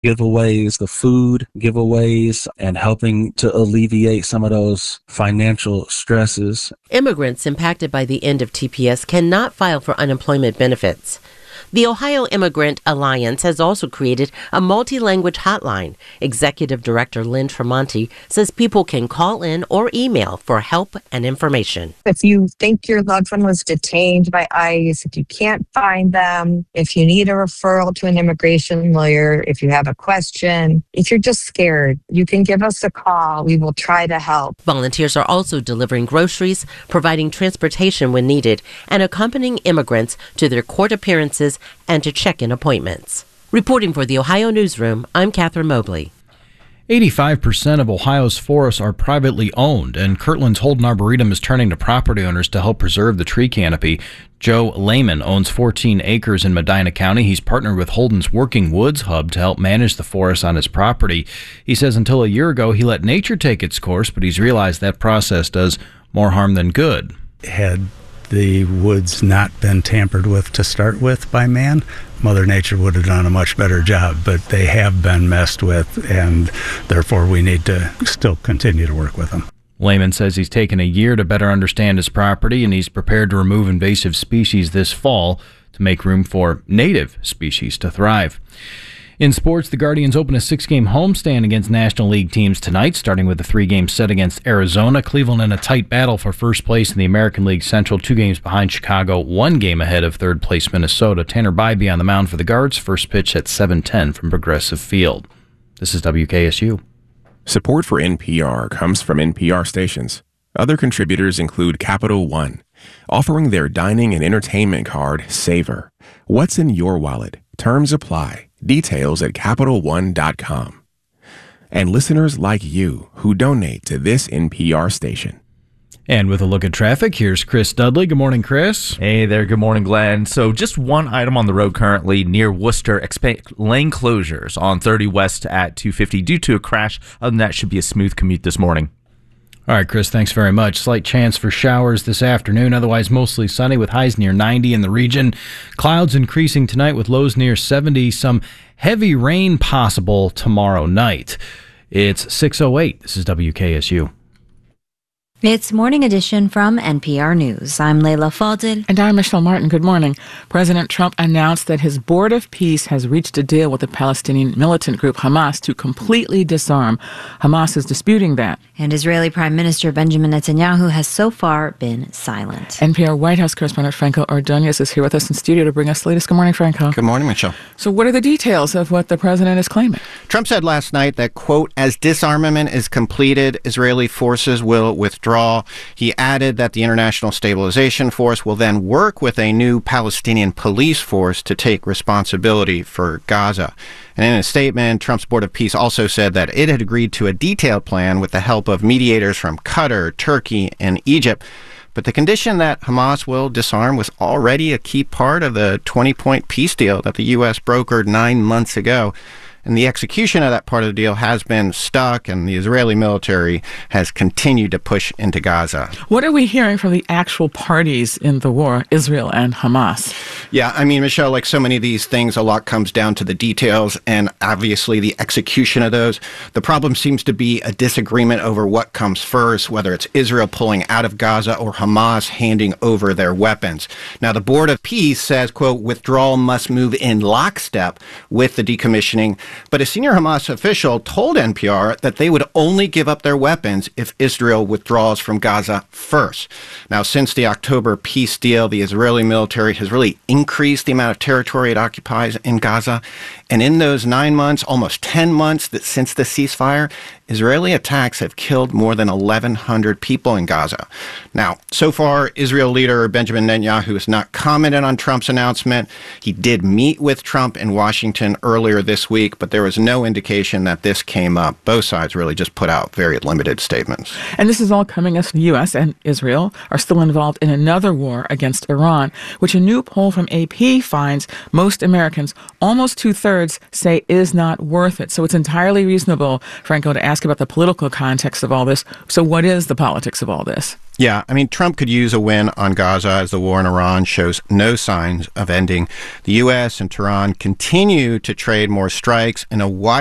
giveaways, the food giveaways, and helping to alleviate some of those financial stresses. Immigrants impacted by the end of TPS cannot file for unemployment benefits. The Ohio Immigrant Alliance has also created a multi-language hotline. Executive Director Lynn Tremonti says people can call in or email for help and information. If you think your loved one was detained by ICE, if you can't find them, if you need a referral to an immigration lawyer, if you have a question, if you're just scared, you can give us a call. We will try to help. Volunteers are also delivering groceries, providing transportation when needed, and accompanying immigrants to their court appearances and to check-in appointments. Reporting for the Ohio Newsroom, I'm Catherine Mobley. 85% of Ohio's forests are privately owned, and Kirtland's Holden Arboretum is turning to property owners to help preserve the tree canopy. Joe Lehman owns 14 acres in Medina County. He's partnered with Holden's Working Woods Hub to help manage the forest on his property. He says until a year ago, he let nature take its course, but he's realized that process does more harm than good. Had the woods not been tampered with to start with by man, Mother Nature would have done a much better job, but they have been messed with, and therefore we need to still continue to work with them. Lehman says he's taken a year to better understand his property, and he's prepared to remove invasive species this fall to make room for native species to thrive. In sports, the Guardians open a 6-game homestand against National League teams tonight, starting with a 3-game set against Arizona. Cleveland in a tight battle for first place in the American League Central, 2 games behind Chicago, 1 game ahead of third place Minnesota. Tanner Bybee on the mound for the Guards, first pitch at 7:10 from Progressive Field. This is WKSU. Support for NPR comes from NPR stations. Other contributors include Capital One, offering their dining and entertainment card, Savor. What's in your wallet? Terms apply. Details at CapitalOne.com. And listeners like you who donate to this NPR station. And with a look at traffic, here's Chris Dudley. Good morning, Chris. Hey there. Good morning, Glenn. So just one item on the road currently near Worcester. Lane closures on 30 West at 250 due to a crash. Other than that, should be a smooth commute this morning. All right, Chris, thanks very much. Slight chance for showers this afternoon, otherwise mostly sunny with highs near 90 in the region. Clouds increasing tonight with lows near 70. Some heavy rain possible tomorrow night. It's 6:08. This is WKSU. It's Morning Edition from NPR News. I'm Leila Fadel. And I'm Michelle Martin. Good morning. President Trump announced that his Board of Peace has reached a deal with the Palestinian militant group Hamas to completely disarm. Hamas is disputing that. And Israeli Prime Minister Benjamin Netanyahu has so far been silent. NPR White House correspondent Franco Ordonez is here with us in studio to bring us the latest. Good morning, Franco. Good morning, Michelle. So what are the details of what the president is claiming? Trump said last night that, quote, as disarmament is completed, Israeli forces will withdraw. He added that the International Stabilization Force will then work with a new Palestinian police force to take responsibility for Gaza. And in a statement, Trump's Board of Peace also said that it had agreed to a detailed plan with the help of mediators from Qatar, Turkey, and Egypt. But the condition that Hamas will disarm was already a key part of the 20-point peace deal that the U.S. brokered 9 months ago. And the execution of that part of the deal has been stuck, and the Israeli military has continued to push into Gaza. What are we hearing from the actual parties in the war, Israel and Hamas? Yeah, I mean, Michelle, like so many of these things, a lot comes down to the details and obviously the execution of those. The problem seems to be a disagreement over what comes first, whether it's Israel pulling out of Gaza or Hamas handing over their weapons. Now, the Board of Peace says, quote, withdrawal must move in lockstep with the decommissioning. But a senior Hamas official told NPR that they would only give up their weapons if Israel withdraws from Gaza first. Now, since the October peace deal, the Israeli military has really increased the amount of territory it occupies in Gaza. And in those 9 months, almost 10 months since the ceasefire, Israeli attacks have killed more than 1,100 people in Gaza. Now, so far, Israel leader Benjamin Netanyahu has not commented on Trump's announcement. He did meet with Trump in Washington earlier this week, but there was no indication that this came up. Both sides really just put out very limited statements. And this is all coming as the U.S. and Israel are still involved in another war against Iran, which a new poll from AP finds most Americans, almost 2/3, say is not worth it. So it's entirely reasonable, Franco, to ask about the political context of all this. So what is the politics of all this? Yeah, I mean, Trump could use a win on Gaza as the war in Iran shows no signs of ending. The U.S. and Tehran continue to trade more strikes in a wide